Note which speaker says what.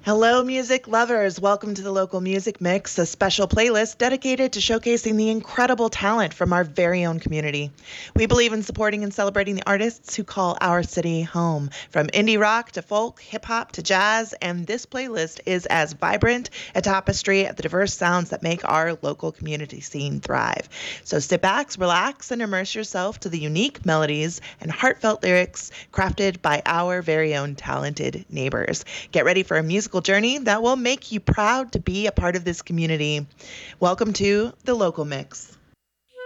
Speaker 1: Hello, music lovers. Welcome to the Local Music Mix, a special playlist dedicated to showcasing the incredible talent from our very own community. We believe in supporting and celebrating the artists who call our city home, from indie rock to folk, hip hop to jazz, and this playlist is as vibrant a tapestry of the diverse sounds that make our local community scene thrive. So sit back, relax, and immerse yourself to the unique melodies and heartfelt lyrics crafted by our very own talented neighbors. Get ready for a musical journey that will make you proud to be a part of this community. Welcome to the Local Mix.